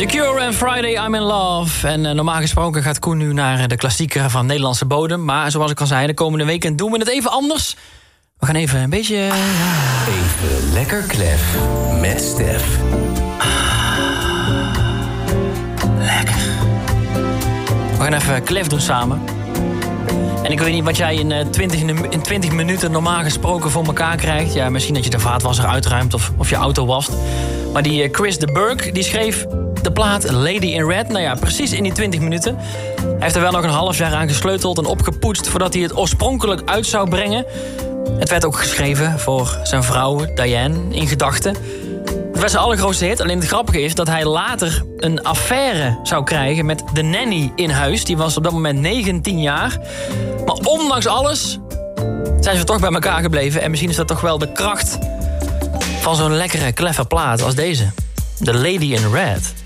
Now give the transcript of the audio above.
The Cure en Friday I'm in Love. En normaal gesproken gaat Koen nu naar de klassieker van Nederlandse bodem. Maar zoals ik al zei, de komende weken doen we het even anders. We gaan even een beetje... Even lekker klef met Stef. Lekker. We gaan even klef doen samen. En ik weet niet wat jij in 20 minuten normaal gesproken voor elkaar krijgt. Ja, misschien dat je de vaatwasser uitruimt of je auto wast. Maar die Chris de Burgh, die schreef de plaat Lady in Red. Nou ja, precies in die 20 minuten. Hij heeft er wel nog een half jaar aan gesleuteld en opgepoetst voordat hij het oorspronkelijk uit zou brengen. Het werd ook geschreven voor zijn vrouw Diane in gedachten. Het was zijn allergrootste hit. Alleen het grappige is dat hij later een affaire zou krijgen met de nanny in huis. Die was op dat moment 19 jaar. Maar ondanks alles zijn ze toch bij elkaar gebleven. En misschien is dat toch wel de kracht van zo'n lekkere, kleffe plaat als deze. The Lady in Red.